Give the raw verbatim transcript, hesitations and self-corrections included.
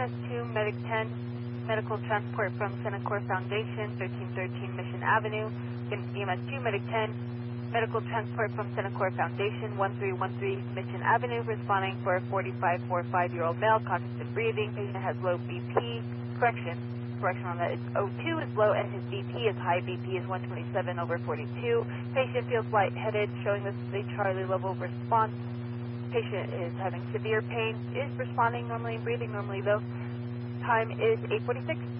S two, Medic ten, medical transport from Senacor Foundation, thirteen thirteen Mission Avenue. E M S two, Medic ten, medical transport from Senacor Foundation, one three one three Mission Avenue, responding for a forty-five, forty-five-year-old male, conscious and breathing. Patient has low B P. Correction. Correction on that. It's O two is low and his B P is high. B P is one twenty-seven over forty-two. Patient feels lightheaded, showing this is a Charlie level response. Patient is having severe pain, is responding normally and breathing normally though. Time is eight forty-six.